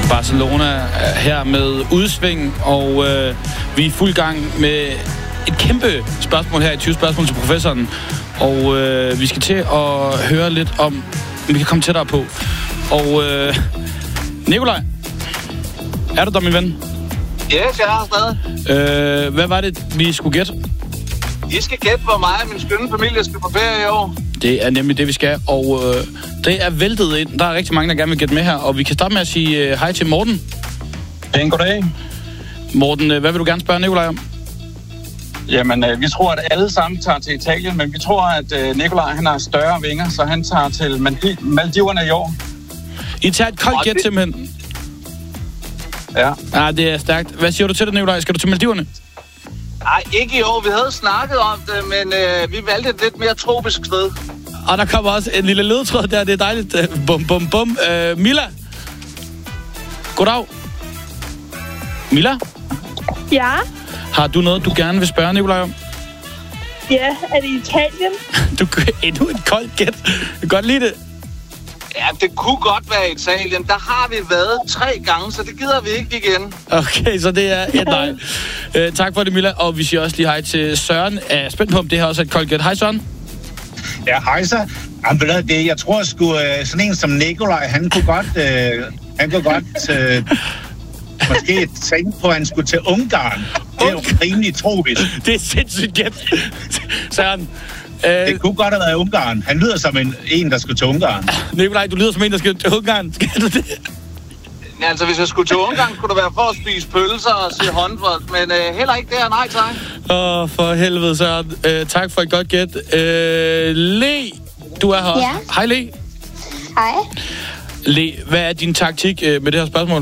Barcelona her med udsving, og vi er i fuld gang med et kæmpe spørgsmål her i 20 spørgsmål til professoren. Og vi skal til at høre lidt om vi kan komme tættere på. Og Nikolaj, er du der, min ven? Yes, jeg er stadig. Hvad var det, vi skulle gætte? I skal gætte, hvor mig og min skønne familie skal på ferie i år. Det er nemlig det, vi skal, og det er væltet ind. Der er rigtig mange, der gerne vil gætte med her, og vi kan starte med at sige hej til Morten. Goddag. Morten, hvad vil du gerne spørge Nikolaj om? Jamen, vi tror, at alle sammen tager til Italien, men vi tror, at Nikolaj han har større vinger, så han tager til Maldiverne i år. I tager et koldt gæt simpelthen. Ja. Ja, det er stærkt. Hvad siger du til det, Nikolaj? Skal du til Maldiverne? Nej, ikke i år. Vi havde snakket om det, men vi valgte et lidt mere tropisk sted. Og der kommer også en lille ledtråd der. Det er dejligt. Bum, bum, bum. Mila? Goddag. Mila? Ja? Har du noget, du gerne vil spørge Nikolaj om? Ja, er det Italien? Endnu et koldt gæt. Jeg kan godt lide det. Ja, det kunne godt være Italien. Der har vi været 3 gange, så det gider vi ikke igen. Okay, så det er et nej. Tak for det, Mila. Og vi siger også lige hej til Søren. Er spændt på, om det her også er et koldt gæt. Hej, Søren. Ja, hej så. Jeg tror sgu, sådan en som Nikolaj, han kunne godt måske tænke på, at han skulle til Ungarn. Det er jo rimelig tropisk. Det er sindssygt gæt. Søren. Det kunne godt have været Ungarn. Han lyder som en, der skulle til Ungarn. Nikolaj, du lyder som en, der skal til Ungarn. Skal du det? Ja, altså, hvis jeg skulle til Ungarn, kunne det være for at spise pølser og se håndbold. Men heller ikke der, nej tak. For helvede, Søren. Tak for et godt gæt. Le, du er her også. Ja. Hej, Le. Hej. Le, hvad er din taktik med det her spørgsmål?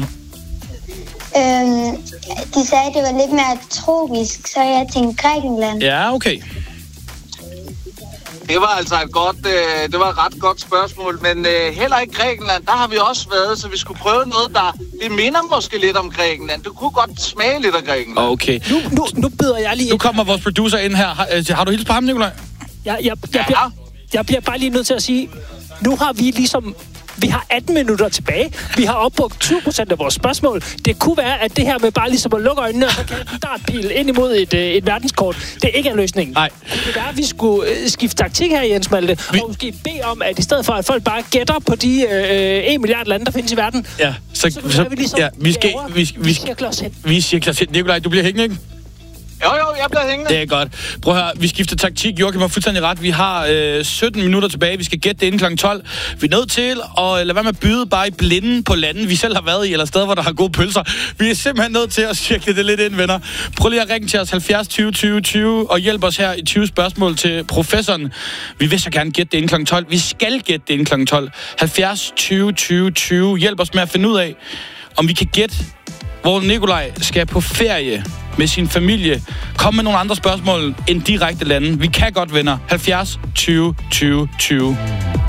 De sagde, at det var lidt mere tropisk, så jeg tænkte Grækenland. Ja, okay. Det var altså det var et ret godt spørgsmål, men heller ikke Grækenland. Der har vi også været, så vi skulle prøve noget, det minder måske lidt om Grækenland. Du kunne godt smage lidt af Grækenland. Okay. Nu byder jeg lige... Nu kommer vores producer ind her. Har du hilst på ham, Nikolaj? Jeg bliver bare lige nødt til at sige, nu har vi ligesom... Vi har 18 minutter tilbage. Vi har opbrugt 20% af vores spørgsmål. Det kunne være, at det her med bare ligesom at lukke øjnene og så kan en dartpil ind imod et verdenskort, det ikke er løsningen. Nej. Det er, at vi skulle skifte taktik her, Jens Malte, og måske bede om, at i stedet for, at folk bare gætter på de 1 milliard lande, der findes i verden, ja, så vi ligesom vi cirkler os hen. Nikolaj, du bliver hængende, ikke? Jo, jeg bliver hængende. Det er godt. Prøv at høre, vi skifter taktik. Joachim har fuldstændig ret. Vi har 17 minutter tilbage. Vi skal gætte det inden kl. 12. Vi er nødt til at lade være med at byde bare i blinden på lande, vi selv har været i, eller steder, hvor der har gode pølser. Vi er simpelthen nødt til at cirkle det lidt ind, venner. Prøv lige at ringe til os 70 20 20 20 og hjælp os her i 20 spørgsmål til professoren. Vi vil så gerne gætte det inden kl. 12. Vi skal gætte det inden kl. 12. 70 20 20 20. Hjælp os med at finde ud af, om vi kan gætte, hvor Nikolaj skal på ferie med sin familie. Kom med nogle andre spørgsmål end direkte lande. Vi kan godt, venner. 70 20 20 20.